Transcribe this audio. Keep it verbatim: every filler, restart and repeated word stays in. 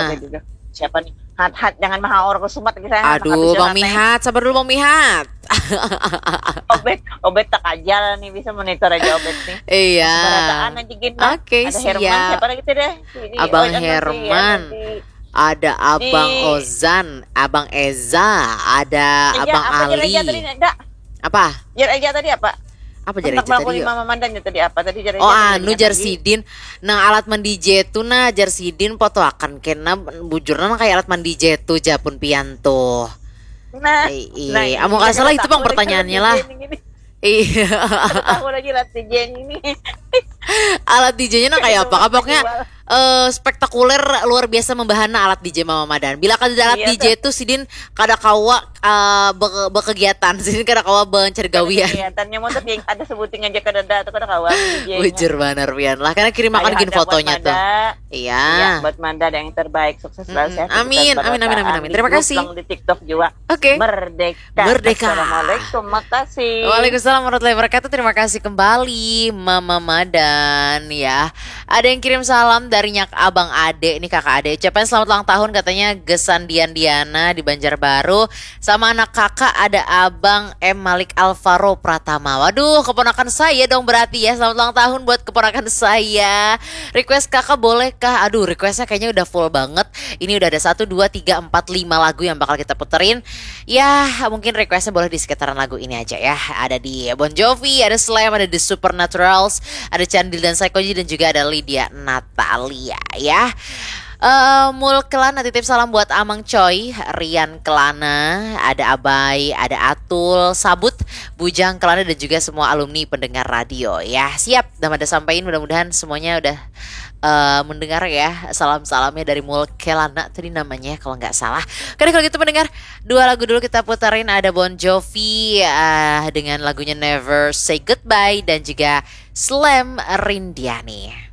gitu. Siapa nih? Hat-hat jangan mahal orang kesumat lagi saya. Aduh, Bang Mihat, sabar dulu Bang Mihat. Obet, obet tak aja nih bisa monitor aja obet nih. Iya. Berataan aja gitu. Oke, Ada Herman, siap. siapa lagi tuh deh? Ini, Abang oh, jangan Herman. sih, ya, nanti. Ada Abang Di- Ozan, Abang Eza, ada Iya, Abang apa Ali. Jar aja tadi enggak? Apa? Jar aja tadi apa? Apa jadi Hendak tadi? melakukan lima mandannya tadi apa? Tadi jar aja Oh tadi anu ingat jar lagi. sidin nah alat mandi jetu nah jar sidin foto akan kena bujurna kayak alat mandi jetu japun pianto. Nah, Iya, iya. Amu nggak salah itu Bang pertanyaannya lah. Iya. Tahu lagi lah Jen ini. Alat D J-nya nah kayak apa? Pokoknya eh, spektakuler luar biasa membahana alat D J Mama Madan. Bila kada alat Iya, D J itu sidin kada kawa eh, be- bekegiatan, sidin kada kawa bencari gawian. Kelihatannya mau tuh yang ada sebutin aja kada ada atau kada kawan D J-nya. Wujur banar pian lah karena kirim makan Ayah gin ada buat fotonya Mada. tuh. Iya, Iya. buat Manda ada yang terbaik, sukses selalu Mm-mm. sehat. Amin, sukses amin, amin, amin, berataan. amin. Terima Di grup kasih. lang di TikTok juga. Oke. Merdeka. Merdeka. Assalamualaikum, makasih. Waalaikumsalam warahmatullahi wabarakatuh. Terima kasih kembali Mama Madan ya. Ada yang kirim salam dari Nyak Abang Ade. Ini kakak Ade. Ucapan selamat ulang tahun katanya Gesan Dian Diana di Banjarbaru. Sama anak kakak ada Abang M Malik Alvaro Pratama. Waduh, keponakan saya dong berarti ya. Selamat ulang tahun buat keponakan saya. Request kakak bolehkah? Aduh, requestnya kayaknya udah full banget. Ini udah ada satu, dua, tiga, empat, lima lagu yang bakal kita puterin. Ya, mungkin requestnya boleh di sekitaran lagu ini aja ya. Ada di Bon Jovi, ada Slam, ada The Supernaturals, ada Candil dan Psychoji, dan juga ada Lydia Natalia ya. Uh, Mul Kelana titip salam buat Amang Coy, Rian Kelana, ada Abai, ada Atul, Sabut, Bujang Kelana, dan juga semua alumni pendengar radio ya. Siap, udah pada sampein, mudah-mudahan semuanya udah uh, mendengar ya. Salam-salamnya dari Mul Kelana tadi namanya kalau nggak salah. Karena kalau gitu mendengar dua lagu dulu kita puterin, ada Bon Jovi uh, dengan lagunya Never Say Goodbye dan juga Slam Rindiani.